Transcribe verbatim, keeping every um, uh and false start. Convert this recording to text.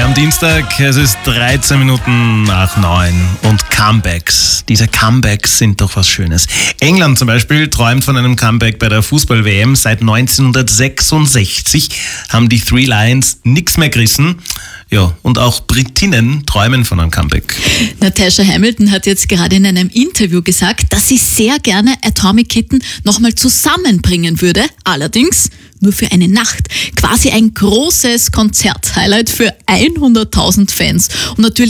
am Dienstag, es ist dreizehn Minuten nach neun und Comebacks. Diese Comebacks sind doch was Schönes. England zum Beispiel träumt von einem Comeback bei der Fußball-W M. Seit neunzehnhundertsechsundsechzig haben die Three Lions nichts mehr gerissen. Ja, und auch Britinnen träumen von einem Comeback. Natasha Hamilton hat jetzt gerade in einem Interview gesagt, dass sie sehr gerne Atomic Kitten nochmal zusammenbringen würde. Allerdings nur für eine Nacht. Quasi ein großes Konzert-Highlight für hunderttausend Fans. Und natürlich